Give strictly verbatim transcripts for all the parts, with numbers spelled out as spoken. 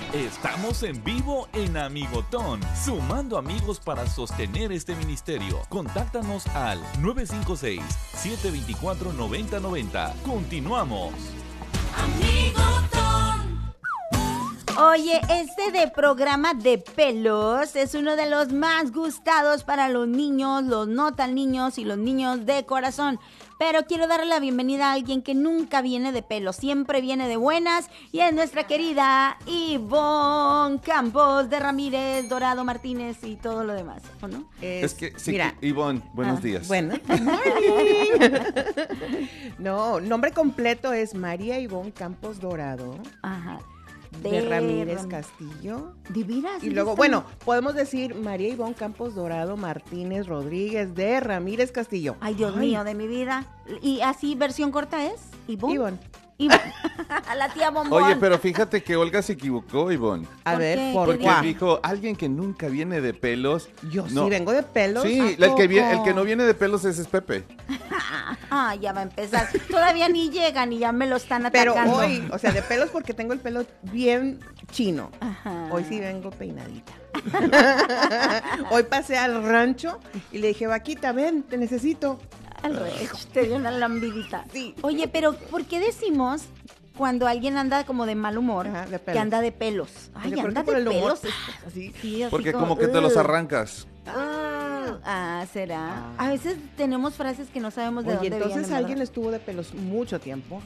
Estamos en vivo en Amigotón, sumando amigos para sostener este ministerio. Contáctanos al nueve cinco seis, siete dos cuatro, nueve cero nueve cero. Continuamos. Amigotón. Oye, este de programa de pelos es uno de los más gustados para los niños, los no tan niños y los niños de corazón. Pero quiero darle la bienvenida a alguien que nunca viene de pelos, siempre viene de buenas, y es nuestra querida Ivonne Campos de Ramírez, Dorado Martínez y todo lo demás, ¿o no? Es, Es que, sí, mira, Ivonne, buenos Ah, días. bueno, good morning. No, nombre completo es María Ivonne Campos Dorado, Ajá. de, Ramírez Ram- Castillo. Divina. Y luego, bueno, podemos decir María Ivonne Campos Dorado Martínez Rodríguez de Ramírez Castillo. Ay, Dios mío, de mi vida. ¿Y así versión corta es? Ivonne. Ivonne. Ivonne. A la tía Bombón. Oye, pero fíjate que Olga se equivocó, Ivonne. A ¿Por ver, qué? ¿por ¿Qué Porque dijo? dijo, alguien que nunca viene de pelos. Yo no. sí vengo de pelos. Sí, ¿A el que, viene, el poco? que no viene de pelos ese es Pepe. Ah, ya va a empezar. Todavía ni llegan y ya me lo están Pero atacando. hoy, o sea, de pelos porque tengo el pelo bien chino. Ajá. Hoy sí vengo peinadita. Hoy pasé al rancho y le dije, vaquita, ven, te necesito. Al revés, te dio una lambidita. Sí. Oye, pero ¿por qué decimos cuando alguien anda como de mal humor Ajá, de que pelos. anda de pelos? Ay, Yo creo anda que por de el humor, pelos. así. Sí, así Porque como que te los "Ugh". arrancas. Ah, ah, será. Ah. A veces tenemos frases que no sabemos de Oye, dónde entonces vienen. alguien estuvo de pelos mucho tiempo.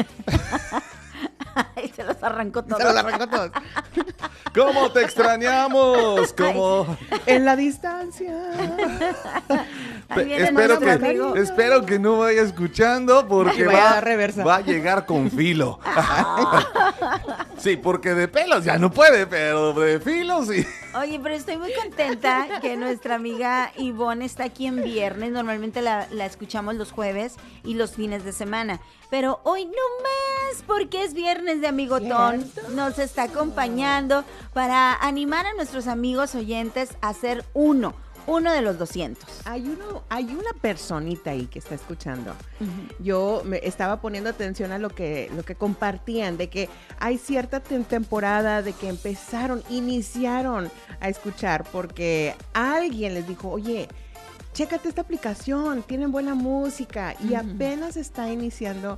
Y se los arrancó todos. Se los arrancó todos. ¿Cómo te extrañamos? ¿Cómo? En la distancia. Ahí Pe- viene espero, nuestro que, amigo. espero que no vaya escuchando porque Y vaya a va, dar reversa. va a llegar con filo. Sí, porque de pelos ya no puede, pero de filo sí. Oye, pero estoy muy contenta que nuestra amiga Ivonne está aquí en viernes. Normalmente la, la escuchamos los jueves y los fines de semana. Pero hoy no más, porque es viernes de Amigotón. ¿Cierto? Nos está acompañando para animar a nuestros amigos oyentes a ser uno, uno de los doscientos. Hay uno, hay una personita ahí que está escuchando. Yo me estaba poniendo atención a lo que, lo que compartían, de que hay cierta tem- temporada de que empezaron, iniciaron a escuchar, porque alguien les dijo, oye, chécate esta aplicación, tienen buena música, y Ujú. apenas está iniciando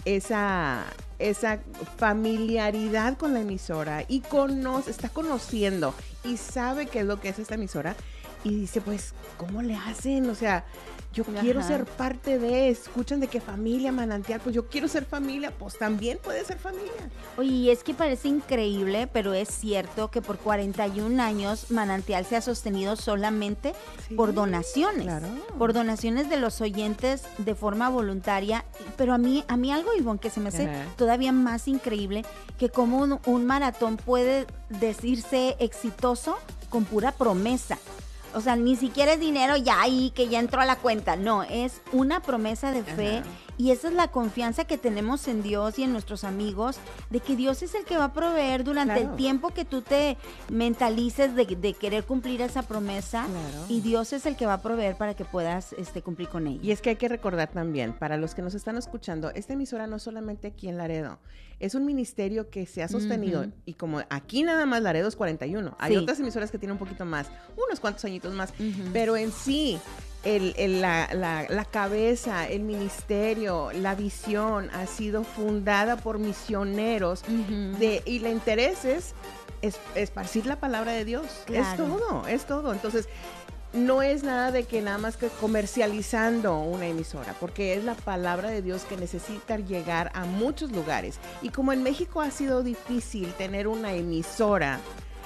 esa, esa familiaridad con la emisora, y conoce, está conociendo, y sabe qué es lo que es esta emisora, y dice, pues, ¿cómo le hacen? O sea, yo quiero Ajá. ser parte de, escuchan de que familia, manantial, pues yo quiero ser familia, pues también puede ser familia. Oye, y es que parece increíble, pero es cierto que por cuarenta y un años Manantial se ha sostenido solamente Sí, por donaciones. claro. Por donaciones de los oyentes de forma voluntaria. Pero a mí, a mí algo, Ivonne, que se me hace Ajá. todavía más increíble, que como un, un maratón puede decirse exitoso con pura promesa. O sea, ni siquiera es dinero ya ahí que ya entró a la cuenta. No, es una promesa de fe. Ajá. Y esa es la confianza que tenemos en Dios y en nuestros amigos, de que Dios es el que va a proveer durante Claro. el tiempo que tú te mentalices de, de querer cumplir esa promesa. Claro. Y Dios es el que va a proveer para que puedas este, cumplir con ella. Y es que hay que recordar también, para los que nos están escuchando, esta emisora no solamente aquí en Laredo, es un ministerio que se ha sostenido, Ujú. y como aquí nada más Laredo es cuarenta y uno, hay Sí. otras emisoras que tienen un poquito más, unos cuantos añitos más, Ujú. pero en sí, el, el- la, la- la cabeza, el ministerio, la visión ha sido fundada por misioneros Ujú. de, y el interés es, es esparcir la palabra de Dios. Es Claro. todo, es todo. Entonces, no es nada de que nada más que comercializando una emisora, porque es la palabra de Dios que necesita llegar a muchos lugares. Y como en México ha sido difícil tener una emisora,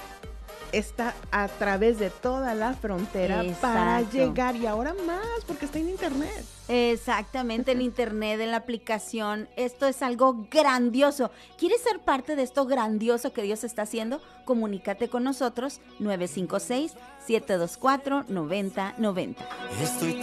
está a través de toda la frontera para Exacto. llegar, y ahora más porque está en internet. Exactamente, en internet, en la aplicación. Esto es algo grandioso. ¿Quieres ser parte de esto grandioso que Dios está haciendo? Comunícate con nosotros nueve cinco seis, siete dos cuatro, nueve cero nueve cero. Estoy